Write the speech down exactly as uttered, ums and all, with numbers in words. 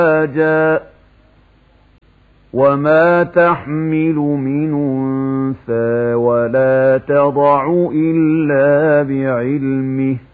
أفواجا وما تحمل من أنثى ولا تضع إلا بعلمه